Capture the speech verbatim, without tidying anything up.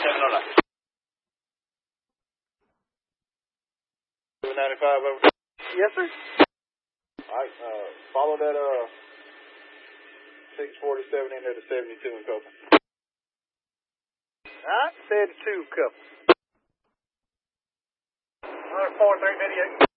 seven oh nine. two ninety-five over. Yes, sir. All right, uh, follow that uh six forty-seven into the seventy-two and couple. All right, seventy-two couple. one four three eighty-eight.